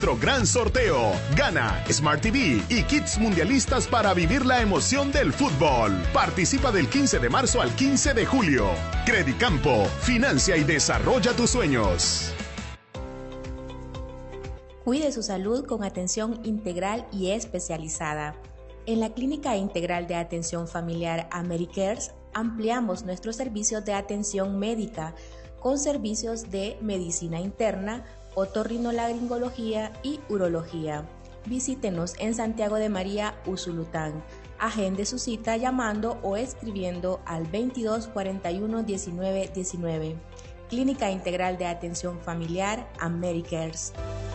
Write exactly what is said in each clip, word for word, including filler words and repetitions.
Nuestro gran sorteo. Gana Smart T V y kits mundialistas para vivir la emoción del fútbol. Participa del quince de marzo al quince de julio. Credicampo, financia y desarrolla tus sueños. Cuide su salud con atención integral y especializada. En la Clínica Integral de Atención Familiar AmeriCares ampliamos nuestros servicios de atención médica con servicios de medicina interna, otorrinolaringología y urología. Visítenos en Santiago de María, Usulután. Agende su cita llamando o escribiendo al veintidós cuarenta y uno diecinueve diecinueve. Clínica Integral de Atención Familiar AmeriCares.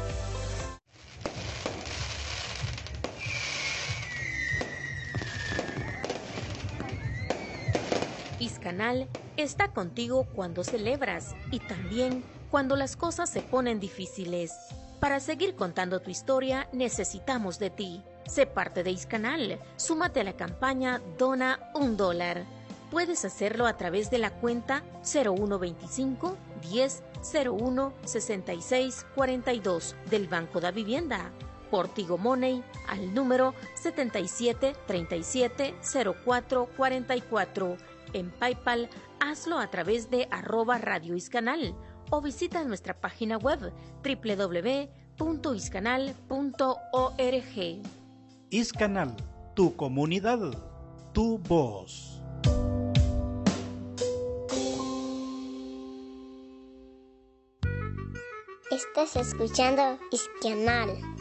Iscanal está contigo cuando celebras y también cuando las cosas se ponen difíciles. Para seguir contando tu historia, necesitamos de ti. Sé parte de Iscanal. Súmate a la campaña Dona un dólar. Puedes hacerlo a través de la cuenta cero uno veinticinco, diez, cero uno, sesenta y seis, cuarenta y dos del Banco da Vivienda. Por Tigo Money al número setenta y siete, treinta y siete, cero cuatro, cuarenta y cuatro. En PayPal, hazlo a través de arroba Radio Iscanal o visita nuestra página web doble u doble u doble u punto iscanal punto org. Iscanal, tu comunidad, tu voz. Estás escuchando Iscanal.